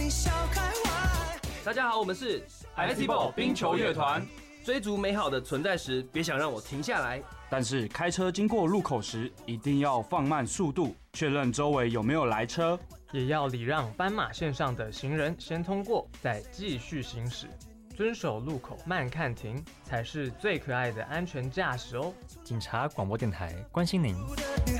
大家好，我们是 IT Ball 冰球乐团。 追逐美好的存在时，别想让我停下来。 但是开车经过路口时，一定要放慢速度，确认周围有没有来车， 也要礼让斑马线上的行人先通过，再继续行驶。遵守路口慢看停，才是最可爱的安全驾驶哦。 警察广播电台关心您。